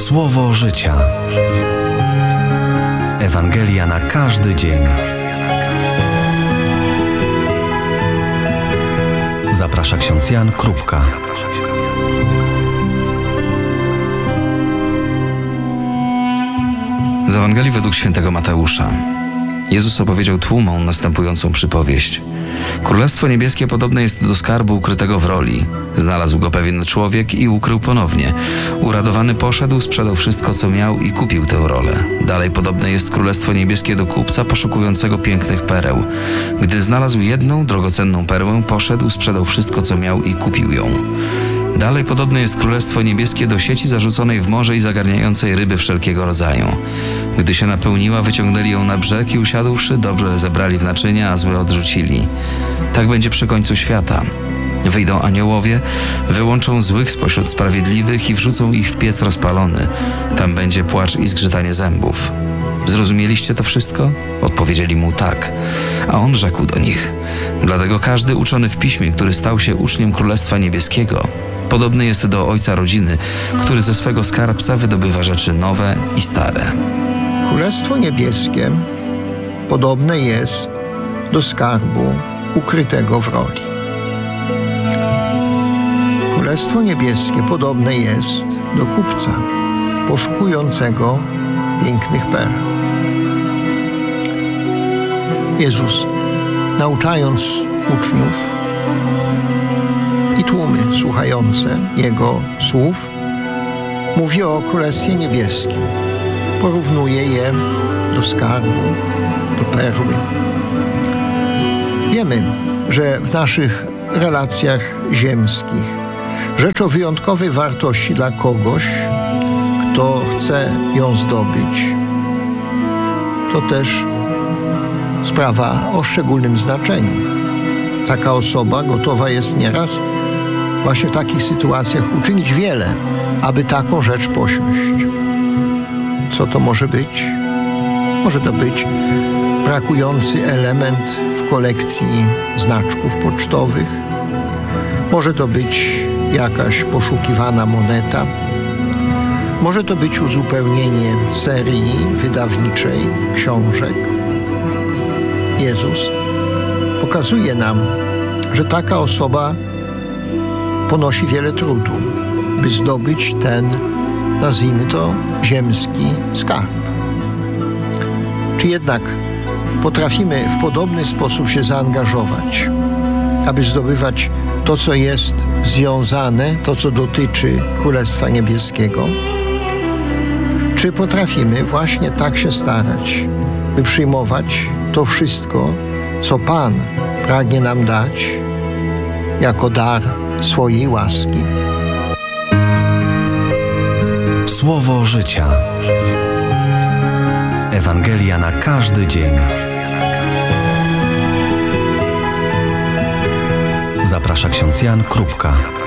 Słowo życia. Ewangelia na każdy dzień. Zaprasza ksiądz Jan Krupka. Z Ewangelii według świętego Mateusza. Jezus opowiedział tłumom następującą przypowieść. Królestwo niebieskie podobne jest do skarbu ukrytego w roli. Znalazł go pewien człowiek i ukrył ponownie. Uradowany poszedł, sprzedał wszystko, co miał i kupił tę rolę. Dalej podobne jest królestwo niebieskie do kupca poszukującego pięknych pereł. Gdy znalazł jedną drogocenną perłę, poszedł, sprzedał wszystko, co miał i kupił ją. Dalej podobne jest królestwo niebieskie do sieci zarzuconej w morze i zagarniającej ryby wszelkiego rodzaju. Gdy się napełniła, wyciągnęli ją na brzeg i usiadłszy, dobrze zebrali w naczynia, a złe odrzucili. Tak będzie przy końcu świata. Wyjdą aniołowie, wyłączą złych spośród sprawiedliwych i wrzucą ich w piec rozpalony. Tam będzie płacz i zgrzytanie zębów. Zrozumieliście to wszystko? Odpowiedzieli mu tak. A on rzekł do nich: dlatego każdy uczony w piśmie, który stał się uczniem Królestwa Niebieskiego, podobny jest do ojca rodziny, który ze swego skarbca wydobywa rzeczy nowe i stare. Królestwo Niebieskie podobne jest do skarbu ukrytego w roli. Królestwo Niebieskie podobne jest do kupca poszukującego pięknych pereł. Jezus, nauczając uczniów i tłumy słuchające Jego słów, mówi o Królestwie Niebieskim. Porównuje je do skarbu, do perły. Wiemy, że w naszych relacjach ziemskich rzeczą wyjątkowej wartości dla kogoś, kto chce ją zdobyć, to też sprawa o szczególnym znaczeniu. Taka osoba gotowa jest nieraz właśnie w takich sytuacjach uczynić wiele, aby taką rzecz posiąść. Co to może być? Może to być brakujący element w kolekcji znaczków pocztowych. Może to być jakaś poszukiwana moneta. Może to być uzupełnienie serii wydawniczej książek. Jezus pokazuje nam, że taka osoba ponosi wiele trudu, by zdobyć ten, nazwijmy to, ziemski skarb. Czy jednak potrafimy w podobny sposób się zaangażować, aby zdobywać to, co jest związane, to, co dotyczy Królestwa Niebieskiego? Czy potrafimy właśnie tak się starać, by przyjmować to wszystko, co Pan pragnie nam dać jako dar swojej łaski? Słowo życia. Ewangelia na każdy dzień. Zaprasza ksiądz Jan Krupka.